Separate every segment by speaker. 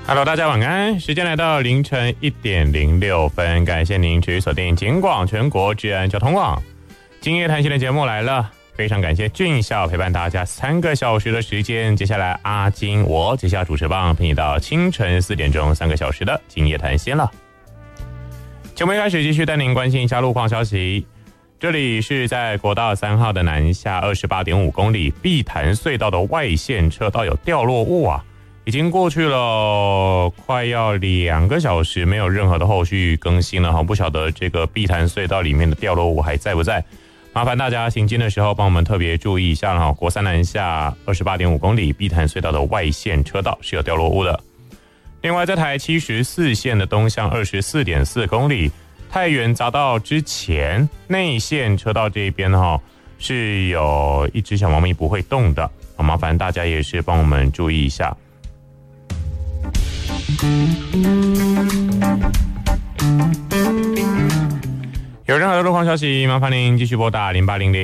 Speaker 1: Hello， 大家晚安。时间来到凌晨1点06分，感谢您持续锁定警广全国治安交通网。今夜谈心的节目来了，非常感谢俊孝陪伴大家3个小时的时间。接下来阿金我接下主持棒，陪你到清晨4点钟3个小时的今夜谈心了。节目一开始继续带您关心一下路况消息。这里是在国道3号的南下28.5公里碧潭隧道的外线车道有掉落物啊。已经过去了快要2个小时，没有任何的后续更新了哈，不晓得这个碧潭隧道里面的掉落物还在不在？麻烦大家行经的时候帮我们特别注意一下哈。国3南下28.5公里碧潭隧道的外线车道是有掉落物的。另外，在台74线的东向24.4公里太原匝道之前内线车道这边哈是有一只小猫咪不会动的，麻烦大家也是帮我们注意一下。有任何的路况消息，麻烦您继续拨打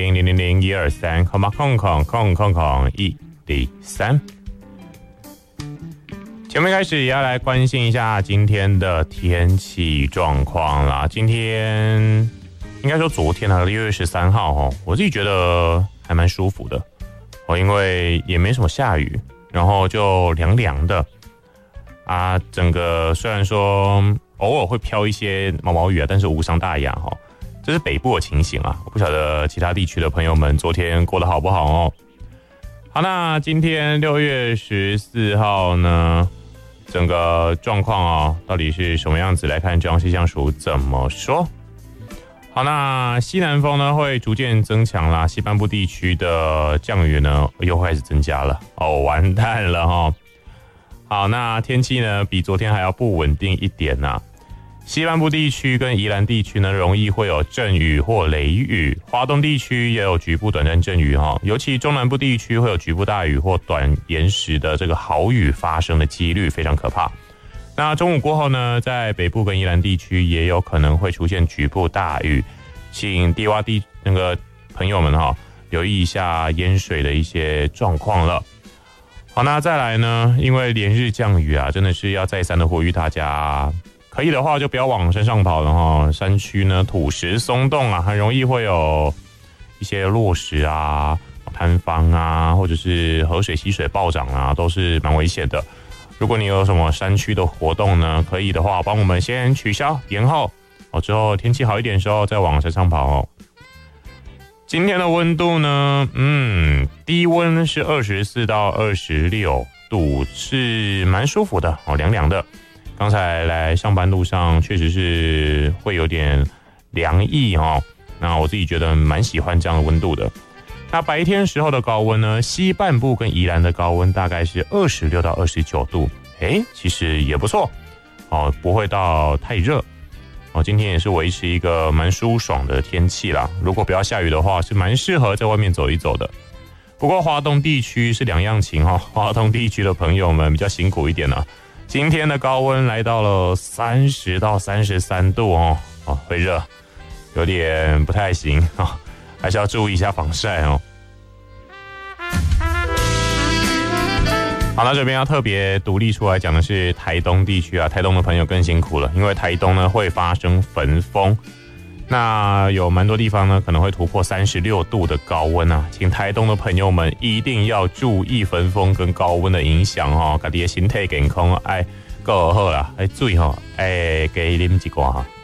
Speaker 1: 080000012308000000103。节目一开始也要来关心一下今天的天气状况啦。今天应该说昨天6月13号我自己觉得还蛮舒服的因为也没什么下雨，然后就凉凉的。整个虽然说偶尔会飘一些毛毛雨但是无伤大雅这是北部的情形啊，我不晓得其他地区的朋友们昨天过得好不好好，那今天6月14号呢，整个状况到底是什么样子？来看中央气象署怎么说。好，那西南风呢会逐渐增强啦，西半部地区的降雨呢又开始增加了完蛋了好，那天气呢比昨天还要不稳定一点西半部地区跟宜兰地区呢容易会有阵雨或雷雨，花东地区也有局部短暂阵雨尤其中南部地区会有局部大雨或短延时的这个豪雨发生的几率非常可怕。那中午过后呢，在北部跟宜兰地区也有可能会出现局部大雨，请低洼地那个朋友们留意一下淹水的一些状况了。好，那再来呢，因为连日降雨真的是要再三的呼吁大家，可以的话就不要往山上跑了山区呢土石松动很容易会有一些落石坍方或者是河水溪水暴涨都是蛮危险的。如果你有什么山区的活动呢，可以的话帮我们先取消延后之后天气好一点的时候再往山上跑今天的温度呢低温是24到26度，是蛮舒服的凉凉的。刚才来上班路上确实是会有点凉意那我自己觉得蛮喜欢这样的温度的。那白天时候的高温呢，西半部跟宜兰的高温大概是26到29度，其实也不错不会到太热今天也是维持一个蛮舒爽的天气啦。如果不要下雨的话，是蛮适合在外面走一走的。不过花东地区是两样情花东地区的朋友们比较辛苦一点今天的高温来到了30到33度会热，有点不太行还是要注意一下防晒好，那这边要特别独立出来讲的是台东地区台东的朋友更辛苦了，因为台东呢会发生焚风，那有蛮多地方呢可能会突破36度的高温请台东的朋友们一定要注意焚风跟高温的影响自己的身体健康要顾好啦，要注意给啉一罐